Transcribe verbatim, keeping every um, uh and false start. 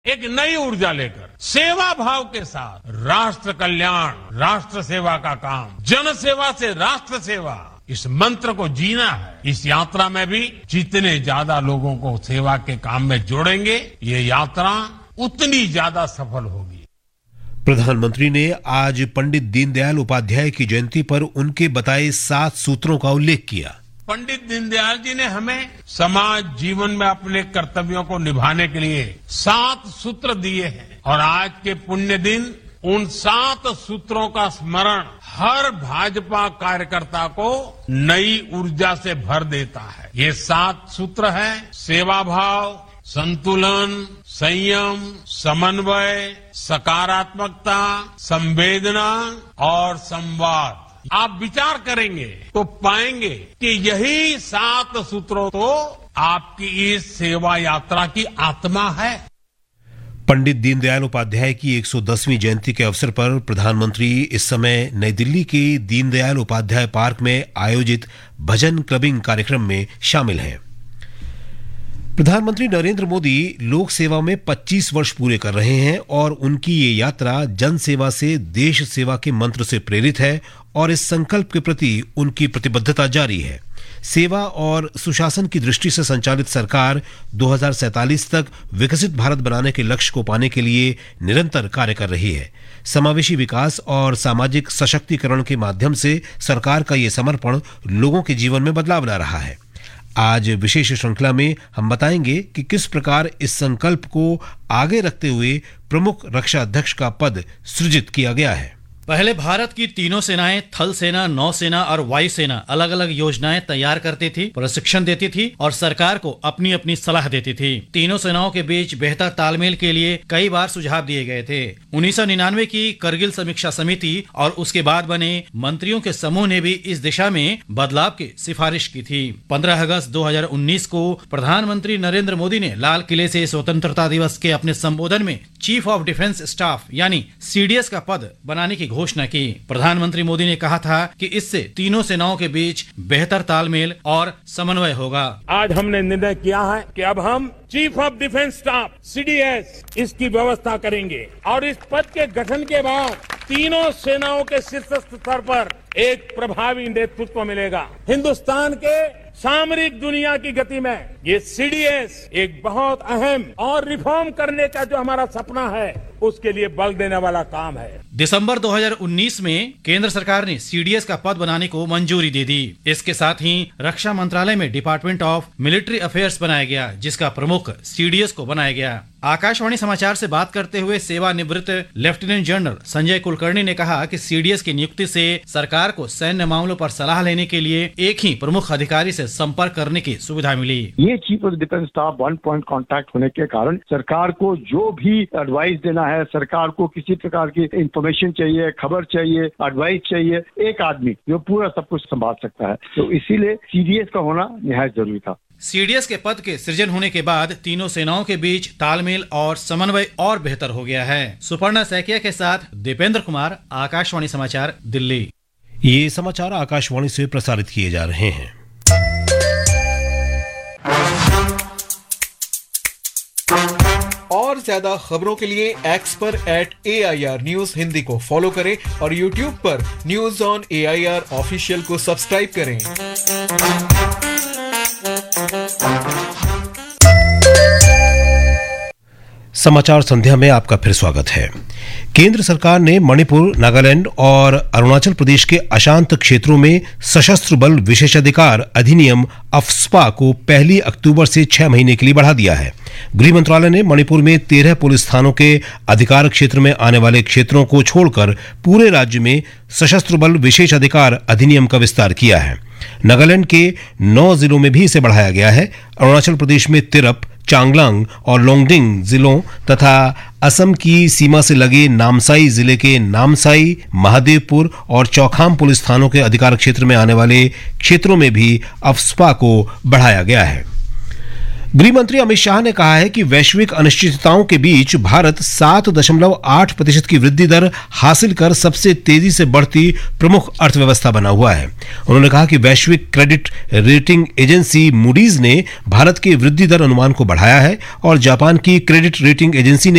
एक नई ऊर्जा लेकर सेवा भाव के साथ राष्ट्र कल्याण, राष्ट्र सेवा का काम, जन सेवा से राष्ट्र सेवा, इस मंत्र को जीना है। इस यात्रा में भी जितने ज्यादा लोगों को सेवा के काम में जोड़ेंगे, ये यात्रा उतनी ज्यादा सफल होगी। प्रधानमंत्री ने आज पंडित दीनदयाल उपाध्याय की जयंती पर उनके बताए सात सूत्रों का उल्लेख किया। पंडित दीनदयाल जी ने हमें समाज जीवन में अपने कर्तव्यों को निभाने के लिए सात सूत्र दिए हैं और आज के पुण्य दिन उन सात सूत्रों का स्मरण हर भाजपा कार्यकर्ता को नई ऊर्जा से भर देता है। ये सात सूत्र हैं सेवा भाव, संतुलन, संयम, समन्वय, सकारात्मकता, संवेदना और संवाद। आप विचार करेंगे तो पाएंगे कि यही सात सूत्रों तो आपकी इस सेवा यात्रा की आत्मा है। पंडित दीनदयाल उपाध्याय की एक सौ दसवीं जयंती के अवसर पर प्रधानमंत्री इस समय नई दिल्ली के दीनदयाल उपाध्याय पार्क में आयोजित भजन क्लबिंग कार्यक्रम में शामिल हैं। प्रधानमंत्री नरेंद्र मोदी लोक सेवा में पच्चीस वर्ष पूरे कर रहे हैं और उनकी ये यात्रा जन सेवा से देश सेवा के मंत्र से प्रेरित है और इस संकल्प के प्रति उनकी प्रतिबद्धता जारी है। सेवा और सुशासन की दृष्टि से संचालित सरकार दो हज़ार सैंतालीस तक विकसित भारत बनाने के लक्ष्य को पाने के लिए निरंतर कार्य कर रही है। समावेशी विकास और सामाजिक सशक्तिकरण के माध्यम से सरकार का ये समर्पण लोगों के जीवन में बदलाव ला रहा है। आज विशेष श्रृंखला में हम बताएंगे कि किस प्रकार इस संकल्प को आगे रखते हुए प्रमुख रक्षा अध्यक्ष का पद सृजित किया गया है। पहले भारत की तीनों सेनाएं थल सेना, नौसेना और वायुसेना अलग अलग योजनाएं तैयार करती थी, प्रशिक्षण देती थी और सरकार को अपनी अपनी सलाह देती थी। तीनों सेनाओं के बीच बेहतर तालमेल के लिए कई बार सुझाव दिए गए थे। उन्नीस सौ निन्यानवे की करगिल समीक्षा समिति और उसके बाद बने मंत्रियों के समूह ने भी इस दिशा में बदलाव की सिफारिश की थी। पंद्रह अगस्त दो हजार उन्नीस को प्रधानमंत्री नरेंद्र मोदी ने लाल किले से स्वतंत्रता दिवस के अपने संबोधन में चीफ ऑफ डिफेंस स्टाफ यानी सीडीएस का पद बनाने की घोषणा की। प्रधानमंत्री मोदी ने कहा था कि इससे तीनों सेनाओं के बीच बेहतर तालमेल और समन्वय होगा। आज हमने निर्णय किया है कि अब हम chief of defence staff CDS इसकी व्यवस्था करेंगे और इस पद के गठन के बाद तीनों सेनाओं के शीर्ष स्तर पर एक प्रभावी नेतृत्व मिलेगा। हिंदुस्तान के सामरिक दुनिया की गति में ये सीडीएस एक बहुत अहम और रिफॉर्म करने का जो हमारा सपना है उसके लिए बल देने वाला काम है। दिसंबर दो हज़ार उन्नीस में केंद्र सरकार ने सीडीएस का पद बनाने को मंजूरी दे दी। इसके साथ ही रक्षा मंत्रालय में डिपार्टमेंट ऑफ मिलिट्री अफेयर्स बनाया गया, जिसका प्रमुख सीडीएस को बनाया गया। आकाशवाणी समाचार से बात करते हुए सेवानिवृत्त लेफ्टिनेंट जनरल संजय कुलकर्णी ने कहा कि सीडीएस की नियुक्ति से सरकार को सैन्य मामलों पर सलाह लेने के लिए एक ही प्रमुख अधिकारी से संपर्क करने की सुविधा मिली। ये chief of defence staff one point contact होने के कारण सरकार को जो भी एडवाइस देना है, सरकार को किसी प्रकार की इंफॉर्मेशन चाहिए, खबर चाहिए, एडवाइस चाहिए, एक आदमी जो पूरा सब कुछ संभाल सकता है, तो इसीलिए सीडीएस का होना निहायत जरूरी था। सीडीएस के पद के सृजन होने के बाद तीनों सेनाओं के बीच तालमेल और समन्वय और बेहतर हो गया है। सुपर्णा सैकिया के साथ दीपेंद्र कुमार, आकाशवाणी समाचार, दिल्ली। ये समाचार आकाशवाणी से प्रसारित किए जा रहे हैं। और ज्यादा खबरों के लिए एक्स पर eight A I R news Hindi को फॉलो करें और यूट्यूब पर news on A I R official को सब्सक्राइब करें। समाचार संध्या में आपका फिर स्वागत है। केंद्र सरकार ने मणिपुर, नागालैंड और अरुणाचल प्रदेश के अशांत क्षेत्रों में सशस्त्र बल विशेषाधिकार अधिनियम अफ्स्पा को पहली अक्टूबर से छह महीने के लिए बढ़ा दिया है। गृह मंत्रालय ने मणिपुर में तेरह पुलिस थानों के अधिकार क्षेत्र में आने वाले क्षेत्रों को छोड़कर पूरे राज्य में सशस्त्र बल विशेषाधिकार अधिनियम का विस्तार किया है। नागालैंड के नौ जिलों में भी इसे बढ़ाया गया है। अरुणाचल प्रदेश में तिरप, चांगलांग और लोंगडिंग जिलों तथा असम की सीमा से लगे नामसाई जिले के नामसाई, महादेवपुर और चौखाम पुलिस थानों के अधिकार क्षेत्र में आने वाले क्षेत्रों में भी अफ्स्पा को बढ़ाया गया है। गृह मंत्री अमित शाह ने कहा है कि वैश्विक अनिश्चितताओं के बीच भारत सात दशमलव आठ प्रतिशत की वृद्धि दर हासिल कर सबसे तेजी से बढ़ती प्रमुख अर्थव्यवस्था बना हुआ है। उन्होंने कहा कि वैश्विक क्रेडिट रेटिंग एजेंसी मूडीज ने भारत के वृद्धि दर अनुमान को बढ़ाया है और जापान की क्रेडिट रेटिंग एजेंसी ने